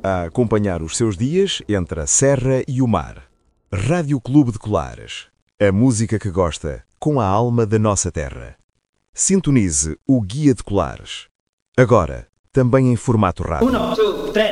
a acompanhar os seus dias entre a serra e o mar. Rádio Clube de Colares. A música que gosta, com a alma da nossa terra. Sintonize o Guia de Colares. Agora, também em formato rádio. 1, 2, 3.